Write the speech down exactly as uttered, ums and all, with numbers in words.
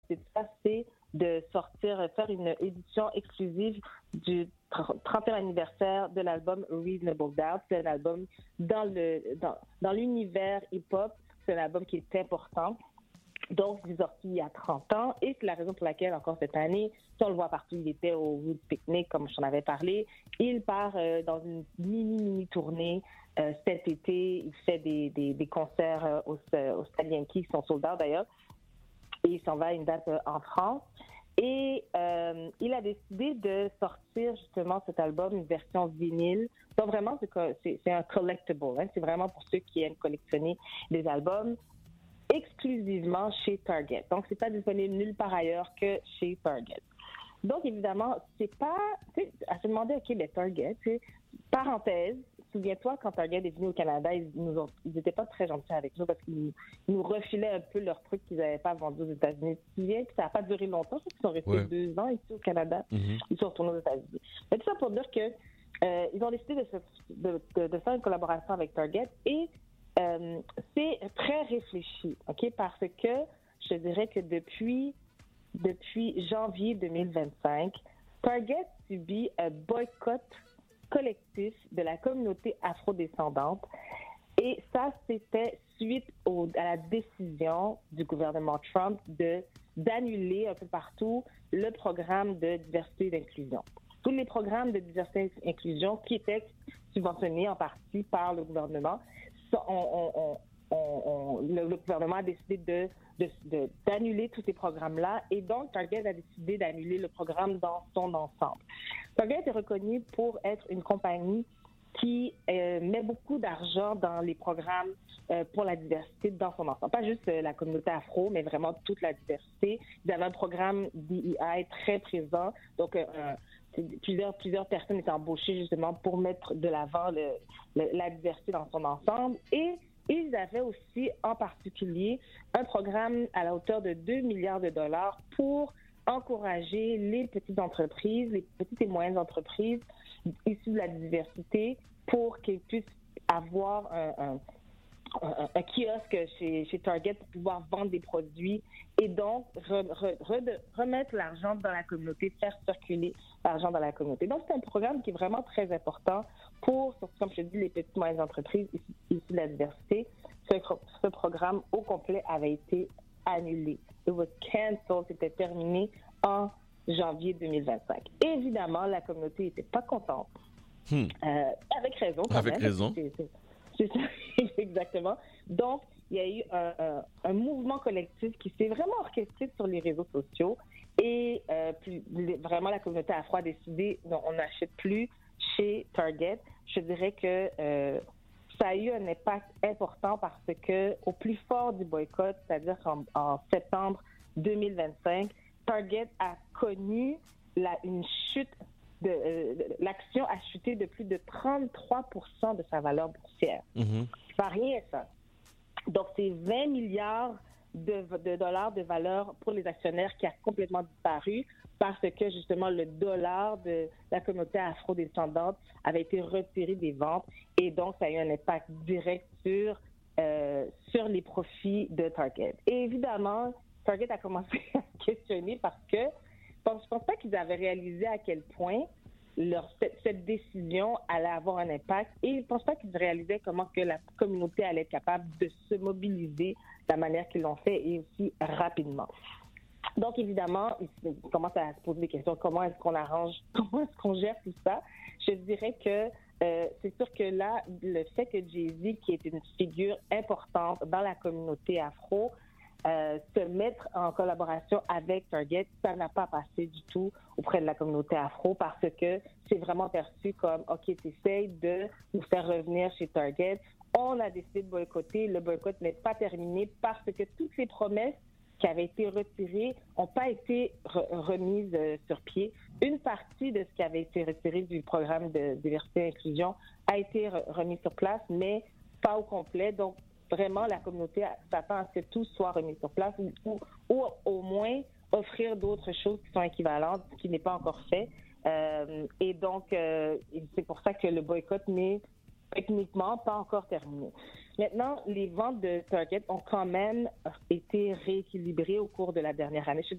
décidé de faire, c'est de sortir, faire une édition exclusive du trentième anniversaire de l'album Reasonable Doubt. C'est un album dans le dans, dans l'univers hip-hop. C'est un album qui est important. Donc, il est sorti il y a trente ans. Et c'est la raison pour laquelle, encore cette année, si on le voit partout, il était au Wood Picnic, comme j'en avais parlé. Il part euh, dans une mini-mini tournée euh, cet été. Il fait des, des, des concerts euh, au, au Stade Yankee, qui sont soldats d'ailleurs. Et il s'en va à une date euh, en France. Et euh, il a décidé de sortir justement cet album, une version vinyle. Donc vraiment, c'est, c'est, c'est un collectible. Hein? C'est vraiment pour ceux qui aiment collectionner des albums, exclusivement chez Target. Donc, c'est pas disponible nulle part ailleurs que chez Target. Donc, évidemment, c'est pas... Tu sais, à se demander, OK, les Target, tu sais, parenthèse, souviens-toi, quand Target est venu au Canada, ils nous ont, ils étaient pas très gentils avec nous parce qu'ils ils nous refilaient un peu leurs trucs qu'ils n'avaient pas vendus aux États-Unis. Tu te souviens? Puis ça n'a pas duré longtemps. Je crois qu'ils sont restés ouais. deux ans ici au Canada. Mm-hmm. Ils sont retournés aux États-Unis. Mais tout ça pour dire que euh, ils ont décidé de, se, de, de, de faire une collaboration avec Target et euh, c'est très réfléchi, OK? Parce que je dirais que depuis, depuis janvier deux mille vingt-cinq, Target subit un boycott collectif de la communauté afrodescendante. Et ça, c'était suite au, à la décision du gouvernement Trump de, d'annuler un peu partout le programme de diversité et d'inclusion. Tous les programmes de diversité et d'inclusion qui étaient subventionnés en partie par le gouvernement, on, on, on, on, on, le, le gouvernement a décidé de, de, de, d'annuler tous ces programmes-là. Et donc, Target a décidé d'annuler le programme dans son ensemble. Target est reconnu pour être une compagnie qui euh, met beaucoup d'argent dans les programmes euh, pour la diversité dans son ensemble. Pas juste euh, la communauté afro, mais vraiment toute la diversité. Ils avaient un programme D E I très présent. Donc, euh, plusieurs, plusieurs personnes étaient embauchées justement pour mettre de l'avant le, le, la diversité dans son ensemble. Et ils avaient aussi, en particulier, un programme à la hauteur de deux milliards de dollars pour encourager les petites entreprises, les petites et moyennes entreprises issues de la diversité pour qu'ils puissent avoir un, un, un, un kiosque chez, chez Target pour pouvoir vendre des produits et donc re, re, re, remettre l'argent dans la communauté, faire circuler l'argent dans la communauté. Donc, c'est un programme qui est vraiment très important pour, comme je te dis, les petites et moyennes entreprises issues de la diversité. Ce, ce programme au complet avait été annulé. It was canceled, c'était terminé en janvier deux mille vingt-cinq. Évidemment, la communauté n'était pas contente. Hmm. Euh, avec raison, quand avec même. raison. C'est, c'est, c'est ça, exactement. Donc, il y a eu un, un, un mouvement collectif qui s'est vraiment orchestré sur les réseaux sociaux et euh, puis, vraiment, la communauté afro a décidé, non, on n'achète plus chez Target. Je dirais que euh, ça a eu un impact important parce que au plus fort du boycott, c'est-à-dire qu'en en septembre deux mille vingt-cinq, Target a connu la, une chute, de, euh, l'action a chuté de plus de trente-trois pour cent de sa valeur boursière. Mm-hmm. C'est pas rien, ça. Donc, c'est vingt milliards de, de dollars de valeur pour les actionnaires qui a complètement disparu parce que, justement, le dollar de la communauté afro-descendante avait été retiré des ventes et donc, ça a eu un impact direct sur, euh, sur les profits de Target. Et évidemment, Target a commencé à se questionner parce que bon, je pense pas qu'ils avaient réalisé à quel point leur, cette, cette décision allait avoir un impact et je pense pas qu'ils réalisaient comment que la communauté allait être capable de se mobiliser de la manière qu'ils l'ont fait et aussi rapidement. Donc, évidemment, ils commencent à se poser des questions. Comment est-ce qu'on arrange, comment est-ce qu'on gère tout ça? Je dirais que euh, c'est sûr que là, le fait que Jay-Z, qui est une figure importante dans la communauté afro, Euh, se mettre en collaboration avec Target, ça n'a pas passé du tout auprès de la communauté afro parce que c'est vraiment perçu comme, OK, tu essayes de nous faire revenir chez Target. On a décidé de boycotter. Le boycott n'est pas terminé parce que toutes les promesses qui avaient été retirées n'ont pas été re- remises euh, sur pied. Une partie de ce qui avait été retiré du programme de diversité et inclusion a été re- remis sur place, mais pas au complet. Donc, vraiment, la communauté s'attend à ce que tout soit remis sur place ou, ou, ou au moins offrir d'autres choses qui sont équivalentes, ce qui n'est pas encore fait. Euh, et donc, euh, c'est pour ça que le boycott n'est techniquement pas encore terminé. Maintenant, les ventes de Target ont quand même été rééquilibrées au cours de la dernière année. Je